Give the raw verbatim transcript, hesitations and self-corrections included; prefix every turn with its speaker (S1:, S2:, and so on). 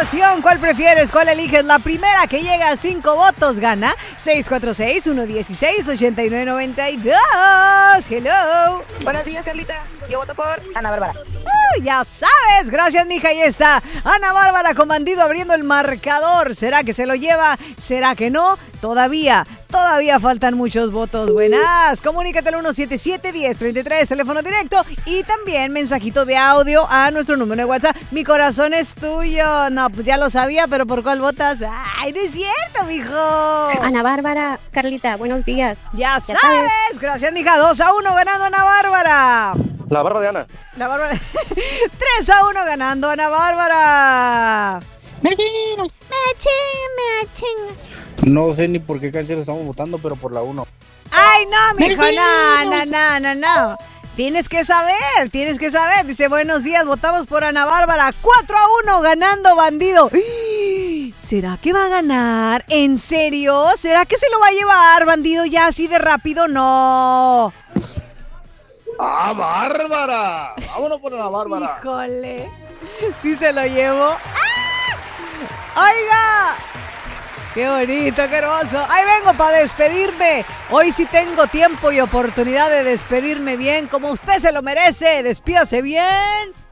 S1: votación. ¿Cuál prefieres? ¿Cuál eliges? La primera que llega a cinco votos gana. seis cuatro seis, uno uno seis, ocho nueve nueve dos. Hello.
S2: Buenos días, Carlita. Yo voto por Ana Bárbara.
S1: Uh, ya sabes. Gracias, mija. Ahí está Ana Bárbara con Bandido abriendo el marcador. ¿Será que se lo lleva? ¿Será que no? Todavía, todavía faltan muchos votos. Buenas. Comunícate al uno siete siete, uno cero tres tres, teléfono directo. Y también mensajito de audio a nuestro número de WhatsApp. Mi corazón es tuyo. No, pues ya lo sabía, pero ¿por cuál votas? Ay, no es cierto, mijo.
S3: Ana Bárbara, Carlita, buenos días.
S1: Ya, ya sabes. sabes. Gracias, mija. dos a uno ganando Ana Bárbara.
S4: La barba de Ana.
S1: La Bárbara. tres a uno ganando Ana Bárbara.
S3: Machín, machín.
S5: No sé ni por qué canción estamos votando, pero por la uno.
S1: Ay, no, mijo, no, no, no, no, no. Tienes que saber, tienes que saber. Dice, buenos días, votamos por Ana Bárbara. cuatro a uno ganando Bandido. ¿Será que va a ganar? ¿En serio? ¿Será que se lo va a llevar Bandido ya así de rápido? No.
S5: ¡Ah, Bárbara! Vámonos por Ana Bárbara.
S1: Híjole, sí se lo llevo. ¡Ah! ¡Oiga! ¡Qué bonito, qué hermoso! ¡Ahí vengo para despedirme! Hoy sí tengo tiempo y oportunidad de despedirme bien, como usted se lo merece. ¡Despídase bien!